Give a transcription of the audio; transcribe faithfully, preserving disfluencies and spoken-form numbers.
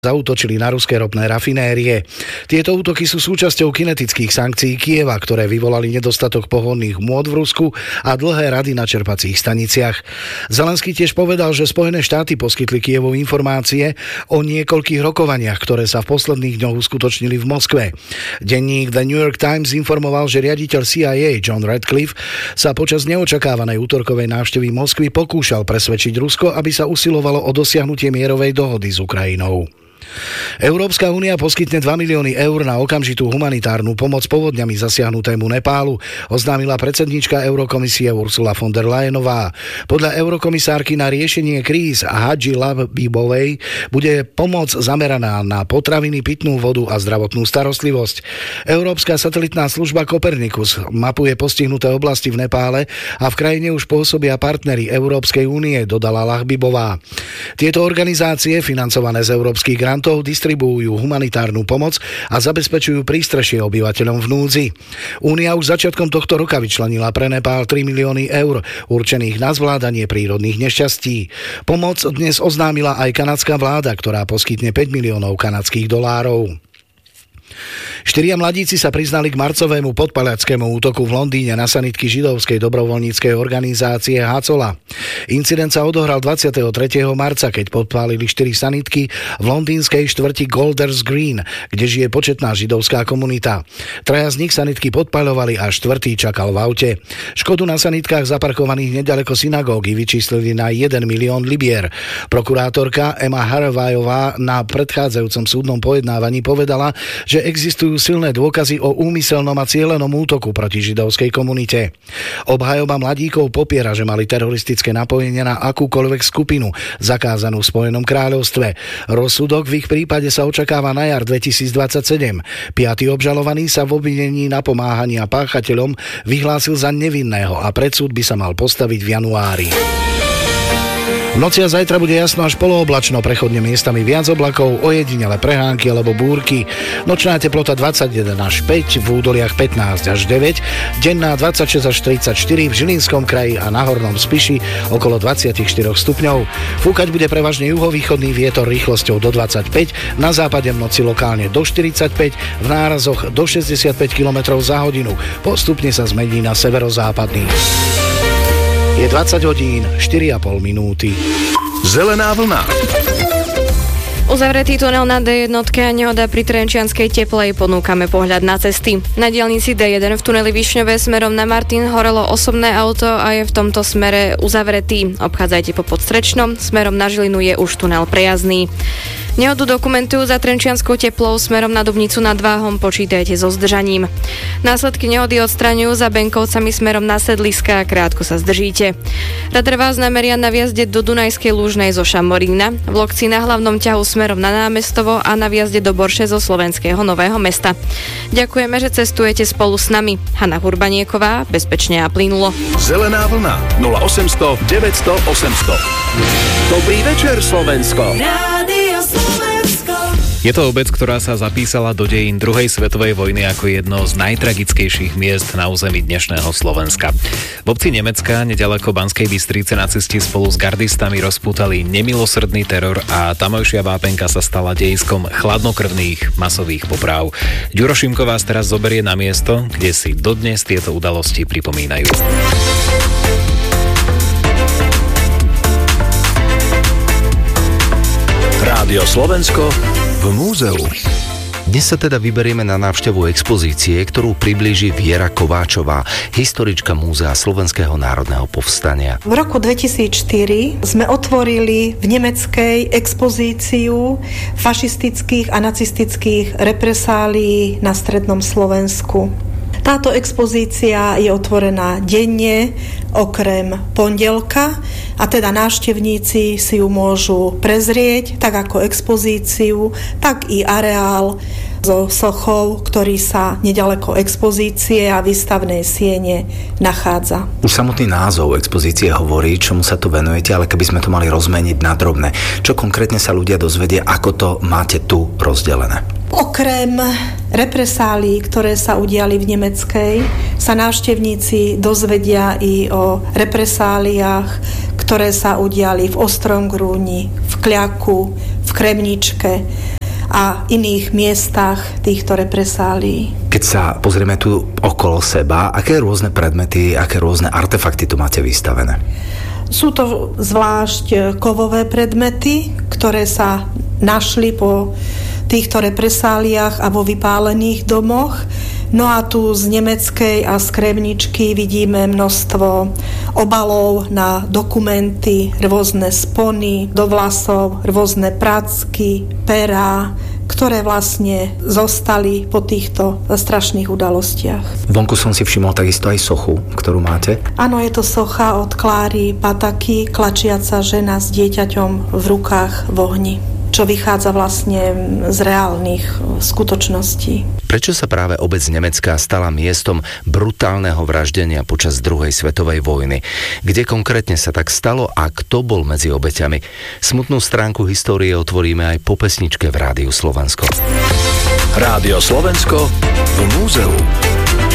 zaútočili na ruské ropné rafinérie. Tieto útoky sú súčasťou kinetických sankcií Kyjeva, ktoré vyvolali nedostatok pohonných môd v Rusku a dlhé rady na čerpacích staniciach. Zelenský tiež povedal, že Spojené štáty poskytli Kyjevu informácie o niekoľkých rokovaniach, ktoré sa v posledných dňoch uskutočnili v Moskve. Denník The New York Times informoval, že riaditeľ C I A John Radcliffe sa počas neočakávanej útorkovej návštevy Moskvy pokúšal presvedčiť Rusko, aby sa usilovalo o dosiahnutie mierovej dohody s Ukrajinou. Európska únia poskytne dva milióny eur na okamžitú humanitárnu pomoc povodňami zasiahnutému Nepálu, oznámila predsedníčka Eurokomisie Ursula von der Leyenová. Podľa eurokomisárky na riešenie kríz Hadži Labibovej bude pomoc zameraná na potraviny, pitnú vodu a zdravotnú starostlivosť. Európska satelitná služba Copernicus mapuje postihnuté oblasti v Nepále a v krajine už pôsobia partneri Európskej únie, dodala Labibová. Tieto organizácie, financované z európskych grantov, distribuujú humanitárnu pomoc a zabezpečujú prístrešie obyvateľom v núdzi. Únia už začiatkom tohto roka vyčlenila pre Nepál tri milióny eur, určených na zvládanie prírodných nešťastí. Pomoc dnes oznámila aj kanadská vláda, ktorá poskytne päť miliónov kanadských dolárov. Štyria mladíci sa priznali k marcovému podpaľackému útoku v Londýne na sanitky židovskej dobrovoľníckej organizácie Hacola. Incident sa odohral dvadsiateho tretieho marca, keď podpálili štyri sanitky v londýnskej štvrti Golders Green, kde žije početná židovská komunita. Traja z nich sanitky podpaľovali a štvrtý čakal v aute. Škodu na sanitkách zaparkovaných nedaleko synagógy vyčíslili na jeden milión libier. Prokurátorka Emma Harvajová na predchádzajúcom súdnom pojednávaní povedala, že existujú silné dôkazy o úmyselnom a cielenom útoku proti židovskej komunite. Obhajoba mladíkov popiera, že mali teroristické napojenie na akúkoľvek skupinu zakázanú v Spojenom kráľovstve. Rozsudok v ich prípade sa očakáva na jar dvetisícdvadsaťsedem. Piatý obžalovaný sa v obvinení napomáhania páchateľom vyhlásil za nevinného a pred súd by sa mal postaviť v januári. V noci a zajtra bude jasno až polooblačno, prechodne miestami viac oblakov, ojedinele prehánky alebo búrky. Nočná teplota dvadsaťjeden až päť, v údoliach pätnásť až deväť, denná dvadsaťšesť až tridsaťštyri, v Žilinskom kraji a na Hornom Spiši okolo dvadsaťštyri stupňov. Fúkať bude prevažne juhovýchodný vietor rýchlosťou do dvadsaťpäť, na západe v noci lokálne do štyridsaťpäť, v nárazoch do šesťdesiatpäť kilometrov za hodinu. Postupne sa zmení na severozápadný. Je dvadsať hodín, štyri a pol minúty. Zelená vlna. Uzavretý tunel na dé jedna a nehoda pri Trenčianskej Teplej, ponúkame pohľad na cesty. Na diaľnici dé jeden v tuneli Višňové smerom na Martin horelo osobné auto a je v tomto smere uzavretý. Obchádzajte po Podstrečnom, smerom na Žilinu je už tunel prejazdný. Nehodu dokumentujú za Trenčianskou Teplou smerom na Dubnicu nad Váhom, počítajte so zdržaním. Následky nehody odstraňujú za Benkovcami smerom na Sedliska, krátko sa zdržíte. Radar vás nameria na viazde do Dunajskej Lúžnej zo Šamorína, v Lokci na hlavnom ťahu smerom na Námestovo a na viazde do Borše zo Slovenského Nového Mesta. Ďakujeme, že cestujete spolu s nami. Hanna Hurbanieková, bezpečne a plynulo. Zelená vlna nula osemsto deväťsto osemsto. Dobrý večer, Slovensko. Je to obec, ktorá sa zapísala do dejín druhej svetovej vojny ako jedno z najtragickejších miest na území dnešného Slovenska. V obci Nemecka, nedaleko Banskej Bystrice, nacisti spolu s gardistami rozpútali nemilosrdný teror a tamojšia vápenka sa stala dejiskom chladnokrvných masových popráv. Ďuro Šimko vás teraz zoberie na miesto, kde si dodnes tieto udalosti pripomínajú. Rádio Slovensko v múzeu. Dnes sa teda vyberieme na návštevu expozície, ktorú priblíži Viera Kováčová, historička Múzea Slovenského národného povstania. V roku dvetisícštyri sme otvorili v nemeckej expozíciu fašistických a nacistických represálií na strednom Slovensku. Táto expozícia je otvorená denne, okrem pondelka, a teda návštevníci si ju môžu prezrieť, tak ako expozíciu, tak i areál so sochou, ktorý sa nedaleko expozície a výstavnej siene nachádza. Už samotný názov expozície hovorí, čomu sa tu venujete, ale keby sme to mali rozmeniť na drobné, čo konkrétne sa ľudia dozvedia, ako to máte tu rozdelené? Okrem represálií, ktoré sa udiali v nemeckej, sa návštevníci dozvedia i o represáliách, ktoré sa udiali v Ostrom Grúni, v Kľaku, v Kremničke a iných miestach týchto represálií. Keď sa pozrieme tu okolo seba, aké rôzne predmety, aké rôzne artefakty tu máte vystavené? Sú to zvlášť kovové predmety, ktoré sa našli po týchto represáliách a vo vypálených domoch. No a tu z Nemeckej a z Kremničky vidíme množstvo obalov na dokumenty, rôzne spony do vlasov, rôzne pracky, perá, ktoré vlastne zostali po týchto strašných udalostiach. Vonku som si všimol takisto aj sochu, ktorú máte. Áno, je to socha od Kláry Pataky, klačiaca žena s dieťaťom v rukách v ohni, čo vychádza vlastne z reálnych skutočností. Prečo sa práve obec Nemecká stala miestom brutálneho vraždenia počas druhej svetovej vojny? Kde konkrétne sa tak stalo a kto bol medzi obeťami? Smutnú stránku histórie otvoríme aj po pesničke v Rádiu Slovensko. Rádio Slovensko v múzeu.